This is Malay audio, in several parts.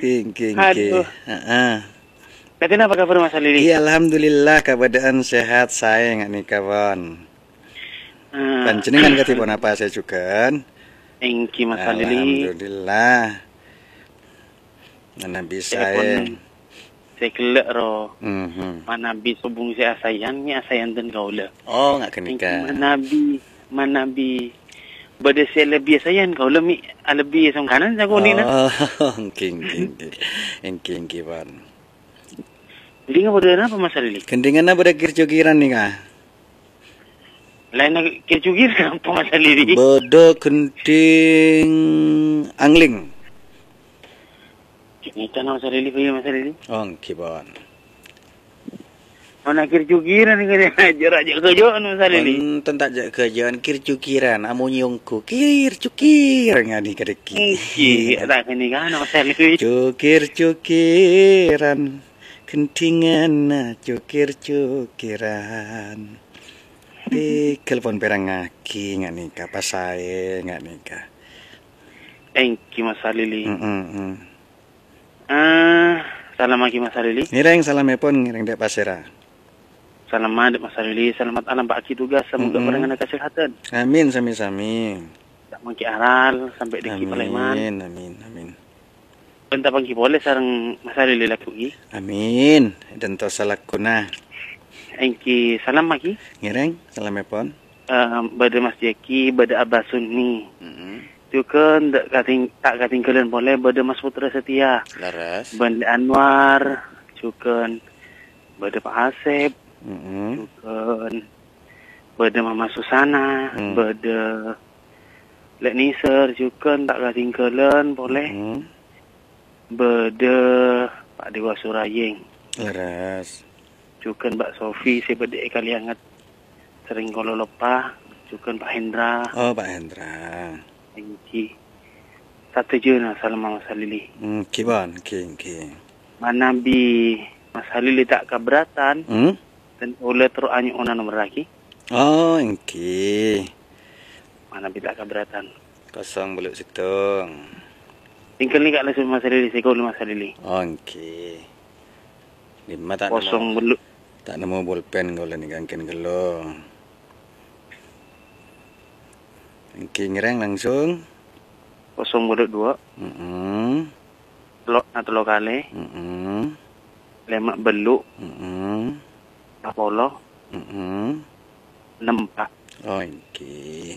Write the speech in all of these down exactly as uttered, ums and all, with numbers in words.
King, king, Aduh. king. Heeh. Katanya apa kabar Mas Lili? Iya, alhamdulillah keadaan sehat sayang nih kawan. Ah, Panjenengan katipun apa saya juga? Engki Mas Lili. Alhamdulillah. Mana bisa Saya pun ya? saya kelak ro. Mhm. Mana bi subung saya asayan ni asayan dan kaula. Oh, nggak Engki kenikah. mana bi mana bi bade saya lebih asayan kaula mi lebih sang kanan jago ni na. Oh, king, king, king. King, king, pan. Jadi ngapa apa Mas Lili? Kendingan apa dah kirjokiran nih kah? Lain nak kirjugir apa Mas Lili? Bodo kending angling. Kita nak Mas Lili pergi Mas Lili. Oh, kibon. Mana kirjugir ni kena ajar aja kerja Mas Lili. Pun tak jak kerjaan kirjukiran, amunyongku kircukir ngadi kadeki. Engki tak kena kan Mas Lili. Cukir cukiran, kentingan cukir cukiran. Di telepon perang ngaki nggak nikah, pas saya nggak nikah. Engki Mas Lili. Mm -mm -mm. Ah, salam lagi Mas Lili. Ngireng salamepon ngireng dek pasera. Selamat Mas Lili, selamat alam Pak Aki tugas, semoga Mm-mm. barang kesehatan. Amin sami-sami. Tak mungkin aral sampai deki Palembang. Amin, amin, amin. Bentar pagi boleh sarang Mas Lili lagi. Amin. Dan to salakuna. Engki salam lagi. Ngireng salamepon. Uh, bada Mas Jeki, bada Abah Sunni. Mm-hmm. Tu kan tak kating tak katinggalan boleh bada Mas Putra Setia. Laras. Banda Anwar, cukan bada Pak Asep, Mm-hmm. cukan bada Mama Susana, Mm. bada Lek Nisar, cukan tak katinggalan boleh. Mm-hmm. Bada Pak Dewa Surayeng. Laras. Cukan Mbak Sofi, saya bada kali hangat sering kalau lupa. Cukan Pak Hendra, Oh, Pak Hendra. Engki. Satu je nak salam Mas Halili. Hmm, kibon, king, king. Mana bi Mas Halili tak keberatan Hmm? dan oleh terus anyu ona nomor lagi. Oh, engki. Mana bi tak keberatan. Kosong beluk situng. Tinggal ni kat langsung Mas Halili, saya kau Mas Halili. Oh, engki. Lima tak Kosong nemu, beluk. tak nemu bolpen kau lah ni kangken gelo. Engki ngireng langsung. Kosong beluk dua. Mm-mm. Telok na telok kali. Mm-mm. Lemak beluk. Mm-mm. Apolo. Mm-mm. Enam empat. Oh, engki.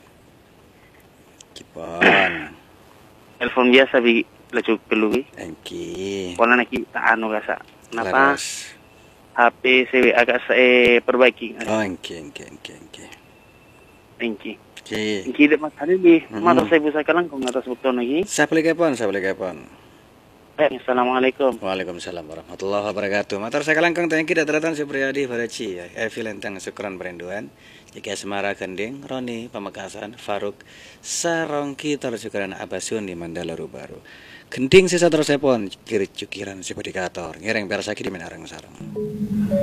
Kibon. Telepon biasa bi lecuk kelui. Engki. Pola nak kita anu rasa. Kenapa? Laras. H P saya agak saya perbaiki. Oh, engki, engki, engki, engki. Engki. Engki. Engki dak Mas Halili. Mm-mm. Mata saya bisa kalangkung atas bukti lagi. Siapa lagi pon? Siapa lagi pon? Assalamualaikum. Waalaikumsalam warahmatullahi wabarakatuh. Matur sakalangkung tangki datratan Supriyadi Baraci. Evi lentang syukuran perinduan. Jika Semara Gending, Roni Pamekasan, Faruk Sarongki tersyukuran Abasun di Mandala Rubaru. Gending sisa terus epon kiri cukiran si pedikator. Ngereng persaki di Menarang Sarang.